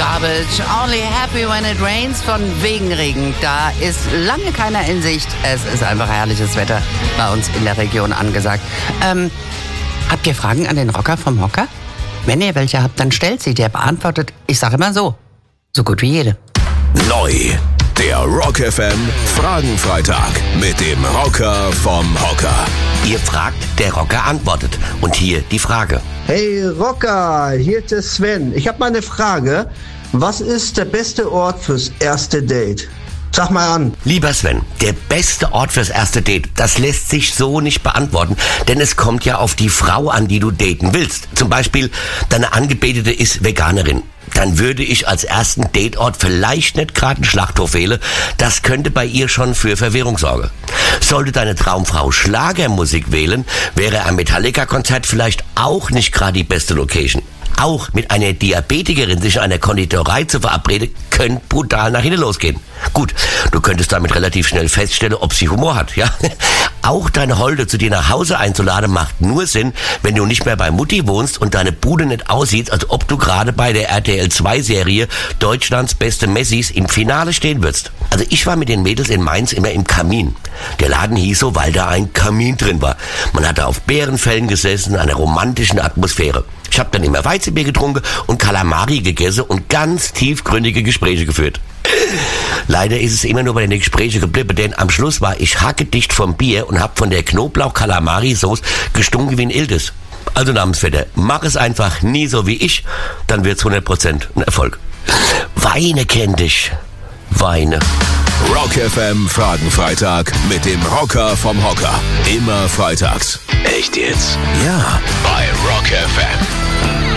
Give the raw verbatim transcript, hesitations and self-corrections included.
Garbage, Only Happy When It Rains von Wegenregen. Da ist lange keiner in Sicht. Es ist einfach herrliches Wetter bei uns in der Region angesagt. Ähm, habt ihr Fragen an den Rocker vom Hocker? Wenn ihr welche habt, dann stellt sie. Der beantwortet, ich sage immer so, so gut wie jede. Neu, der Rock F M Fragenfreitag mit dem Rocker vom Hocker. Ihr fragt, der Rocker antwortet. Und hier die Frage. Hey Rocker, hier ist der Sven. Ich habe mal eine Frage. Was ist der beste Ort fürs erste Date? Sag mal an. Lieber Sven, der beste Ort fürs erste Date, das lässt sich so nicht beantworten, denn es kommt ja auf die Frau an, die du daten willst. Zum Beispiel, deine Angebetete ist Veganerin. Dann würde ich als ersten Dateort vielleicht nicht gerade einen Schlachthof wählen. Das könnte bei ihr schon für Verwirrung sorgen. Sollte deine Traumfrau Schlagermusik wählen, wäre ein Metallica-Konzert vielleicht auch nicht gerade die beste Location. Auch mit einer Diabetikerin sich in einer Konditorei zu verabreden, könnte brutal nach hinten losgehen. Gut, du könntest damit relativ schnell feststellen, ob sie Humor hat, ja? Auch deine Holde zu dir nach Hause einzuladen macht nur Sinn, wenn du nicht mehr bei Mutti wohnst und deine Bude nicht aussieht, als ob du gerade bei der R T L zwei Serie Deutschlands beste Messis im Finale stehen würdest. Also ich war mit den Mädels in Mainz immer im Kamin. Der Laden hieß so, weil da ein Kamin drin war. Man hatte auf Bärenfellen gesessen, in einer romantischen Atmosphäre. Ich habe dann immer Weizenbier getrunken und Kalamari gegessen und ganz tiefgründige Gespräche geführt. Leider ist es immer nur bei den Gesprächen geblieben, denn am Schluss war ich hackedicht vom Bier und hab von der Knoblauch-Kalamari-Sauce gestunken wie ein Ildes. Also Namensvetter, mach es einfach nie so wie ich, dann wird's hundert Prozent ein Erfolg. Weine kenn dich. Weine. Rock F M Fragenfreitag mit dem Rocker vom Hocker. Immer freitags. Echt jetzt? Ja, bei Rock F M.